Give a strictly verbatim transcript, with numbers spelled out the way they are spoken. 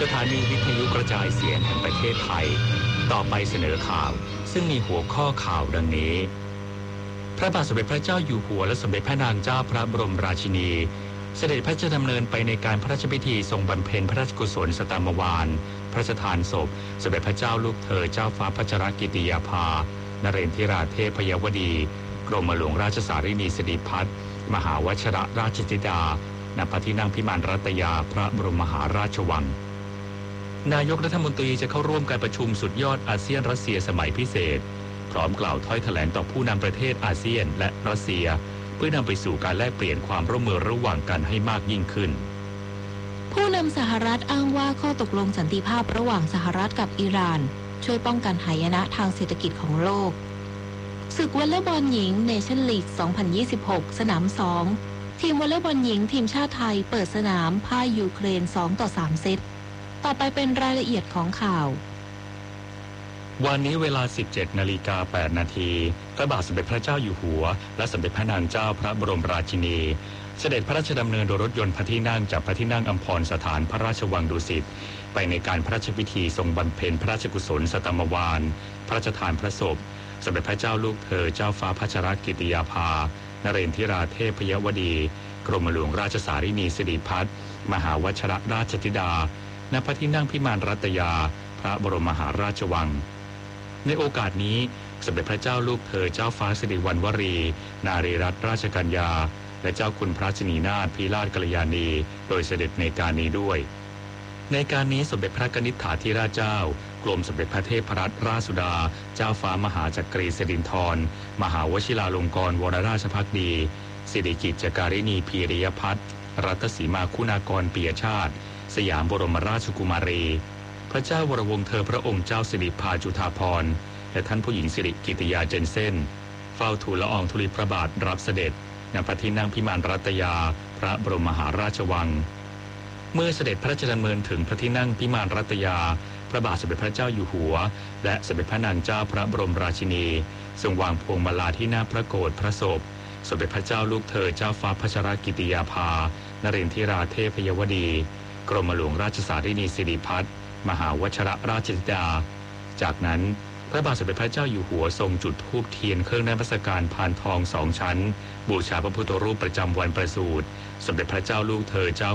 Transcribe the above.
ถานีวิทยุกระจายเสียงแห่งประเทศไทยต่อไปเสนอข่าวซึ่งมีหัวข้อข่าวดังนี้พระบาทสมเด็จพระเจ้าอยู่หัวและสมเด็จพระนางเจ้าพระบรมราชินีเสด็จพระราชดำเนินไปในการพระราชพิธีทรงบำเพ็ญพระราชกุศลสตามวาลพระราชทานศพสมเด็จพระเจ้าลูกเธอเจ้าฟ้าพัชรกิติยาภานเรนทิราเทพยวดีกรมหลวงราชสารินีสิริพัฒน์มหาวชิรราชธิดาณพระที่นั่งพิมานรัตยาพระบรมมหาราชวังนายกรัฐมนตรีจะเข้าร่วมการประชุมสุดยอดอาเซียนรัสเซียสมัยพิเศษพร้อมกล่าวถ้อยแถลงต่อผู้นำประเทศอาเซียนและรัสเซียเพื่อนำไปสู่การแลกเปลี่ยนความร่วมมือระหว่างกันให้มากยิ่งขึ้นผู้นำสหรัฐอ้างว่าข้อตกลงสันติภาพระหว่างสหรัฐกับอิหร่านช่วยป้องกันหายนะทางเศรษฐกิจของโลกศึกวอลเลย์บอลหญิงเนชั่นลีก สองพันยี่สิบหก สนาม สอง ทีมวอลเลย์บอลหญิงทีมชาติไทยเปิดสนามพ่ายยูเครน สองต่อสาม เซตต่อไปเป็นรายละเอียดของข่าววันนี้เวลา สิบเจ็ดนาฬิกาแปดนาทีพระบาทสมเด็จพระเจ้าอยู่หัวและสมเด็จพระนางเจ้าพระบรมราชินีเสด็จพระราชดำเนินโดยรถยนต์พระที่นั่งจากพระที่นั่งอัมพรสถานพระราชวังดุสิตไปในการพระราชพิธีทรงบำเพ็ญพระราชกุศลสตามวาลพระราชทานพระศพสมเด็จพระเจ้าลูกเธอเจ้าฟ้าพัชรกิติยาภานเรนทิราเทพยวดีกรมหลวงราชสารินีสิริพัฒน์มหาวชิรราชธิดาณพระที่นั่งพิมานรัตยาพระบรมมหาราชวังในโอกาสนี้สมเด็จพระเจ้าลูกเธอเจ้าฟ้าสิริวัณวรีนารีรัตนราชกัญญาและเจ้าคุณพระชนีนาถพิราชกัลยาณีโดยเสด็จในการนี้ด้วยในการนี้สมเด็จพระกนิษฐาธิราชเจ้ากรมสมเด็จพระเทพรัตนราชสุดาเจ้าฟ้ามหาจักรีสิรินธรมหาวชิราลงกรณ์วรราชภักดีสิริกิจจการิณีพีริยพัฒน์รัตสีมาคุณากรปิยชาติสยามบรมราชกุมารีพระเจ้าวรวงศ์เธอพระองค์เจ้าสิริภาจุฑาภรณ์และท่านผู้หญิงสิริกิติยาเจนเซ่นเฝ้าทูลละอองธุลีพระบาทรับเสด็จณพระที่นั่งพิมานรัตยาพระบรมมหาราชวังเมื่อเสด็จพระราชดำเนินถึงพระที่นั่งพิมานรัตยาพระบาทสมเด็จพระเจ้าอยู่หัวและสมเด็จพระนางเจ้าพระบรมราชินีทรงวางพวงมาลาที่หน้าพระโกฐพระศพสมเด็จพระเจ้าลูกเธอเจ้าฟ้าพัชรกิติยาภานเรนทิราเทพยวดีกรมหลวงราชสารินีสิริพัฒน์มหาวชิรราชธิดาจากนั้นพระบาทสมเด็จพระเจ้าอยู่หัวทรงจุดธูปเทียนเครื่องนมัสการพานทองสองชั้นบูชาพระพุทธรูปประจำวันประสูติสมเด็จพระเจ้าลูกเธอเจ้า